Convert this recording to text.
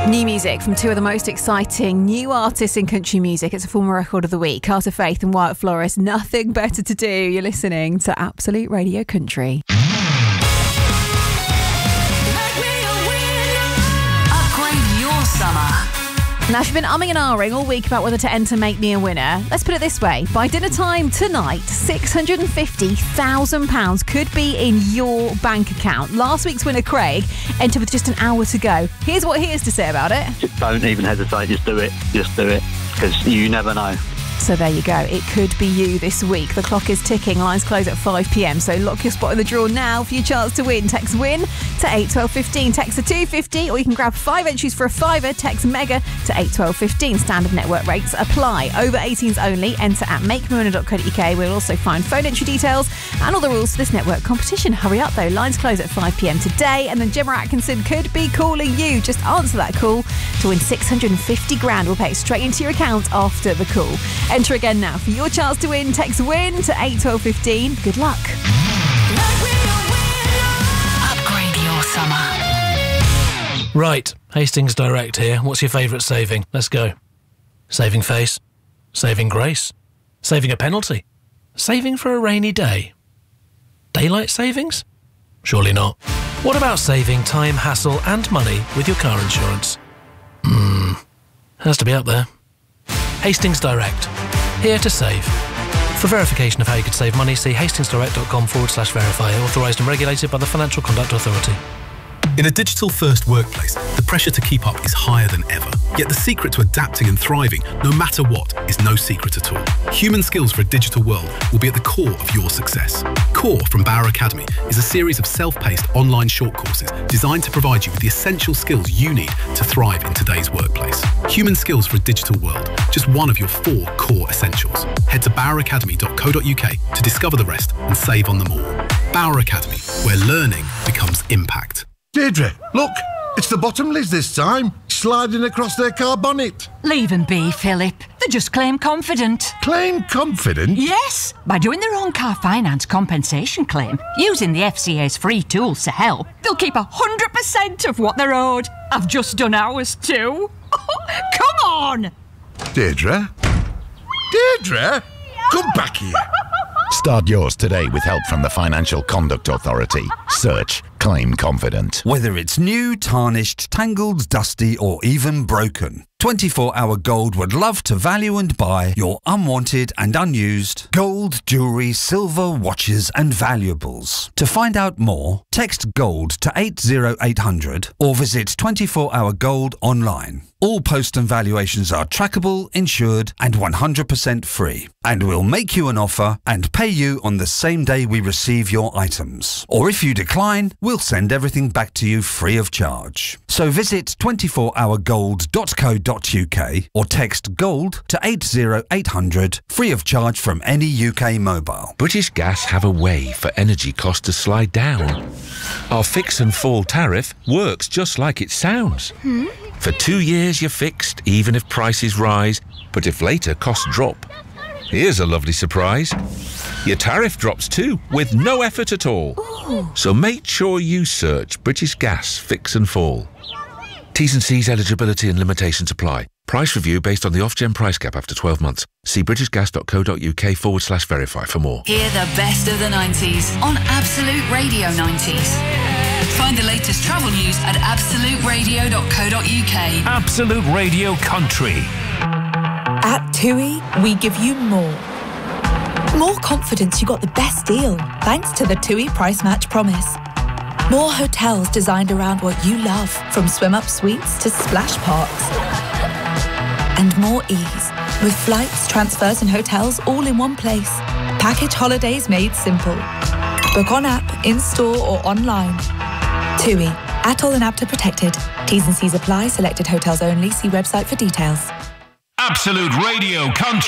New music from two of the most exciting new artists in country music. It's a former record of the week. Carter Faith and Wyatt Flores. Nothing better to do. You're listening to Absolute Radio Country. Upgrade your summer. Now, if you've been umming and ahhing all week about whether to enter Make Me a Winner, let's put it this way. By dinner time tonight, £650,000 could be in your bank account. Last week's winner, Craig, entered with just an hour to go. Here's what he has to say about it. Just don't even hesitate. Just do it. Just do it. Because you never know. So there you go. It could be you this week. The clock is ticking. Lines close at 5 p.m. So lock your spot in the draw now for your chance to win. Text WIN to 81215. Text to 250, or you can grab 5 entries for a fiver. Text MEGA to 81215. Standard network rates apply. Over 18s only. Enter at makemewinner.co.uk. We'll also find phone entry details and all the rules for this network competition. Hurry up though. Lines close at 5 p.m. today. And then Gemma Atkinson could be calling you. Just answer that call to win 650 grand. We'll pay it straight into your account after the call. Enter again now for your chance to win. Text WIN to 81215. Good luck. Upgrade your summer. Right, Hastings Direct here. What's your favourite saving? Let's go. Saving face. Saving grace. Saving a penalty. Saving for a rainy day. Daylight savings? Surely not. What about saving time, hassle and money with your car insurance? Has to be up there. Hastings Direct. Here to save. For verification of how you could save money, see hastingsdirect.com/verify. Authorised and regulated by the Financial Conduct Authority. In a digital-first workplace, the pressure to keep up is higher than ever. Yet the secret to adapting and thriving, no matter what, is no secret at all. Human skills for a digital world will be at the core of your success. Core from Bauer Academy is a series of self-paced online short courses designed to provide you with the essential skills you need to thrive in today's workplace. Human skills for a digital world, just one of your 4 core essentials. Head to baueracademy.co.uk to discover the rest and save on them all. Bauer Academy, where learning becomes impact. Deirdre, look, it's the Bottomleys this time, sliding across their car bonnet. Leave them be, Philip. They're just claim confident. Claim confident? Yes, by doing their own car finance compensation claim, using the FCA's free tools to help, they'll keep 100% of what they're owed. I've just done ours too. Come on! Deirdre? Deirdre? Come back here. Start yours today with help from the Financial Conduct Authority. Search Claim Confident. Whether it's new, tarnished, tangled, dusty or even broken, 24 Hour Gold would love to value and buy your unwanted and unused gold, jewellery, silver, watches and valuables. To find out more, text GOLD to 80800 or visit 24 Hour Gold online. All post and valuations are trackable, insured and 100% free. And we'll make you an offer and pay you on the same day we receive your items. Or if you decline, we'll send everything back to you free of charge. So visit 24hourgold.co.uk or text GOLD to 80800 free of charge from any UK mobile. British Gas have a way for energy costs to slide down. Our fix and fall tariff works just like it sounds. For 2 years you're fixed, even if prices rise, but if later costs drop. Here's a lovely surprise. Your tariff drops too, with no effort at all. Ooh. So make sure you search British Gas Fix and Fall. T's and C's, eligibility and limitations apply. Price review based on the Ofgem price cap after 12 months. See britishgas.co.uk/verify for more. Hear the best of the 90s on Absolute Radio 90s. Find the latest travel news at absoluteradio.co.uk. Absolute Radio Country. At TUI, we give you more. More confidence you got the best deal, thanks to the TUI Price Match Promise. More hotels designed around what you love, from swim-up suites to splash parks. And more ease, with flights, transfers and hotels all in one place. Package holidays made simple. Book on app, in-store or online. TUI, ATOL and APTA protected. T's and C's apply, selected hotels only. See website for details. Absolute Radio Country.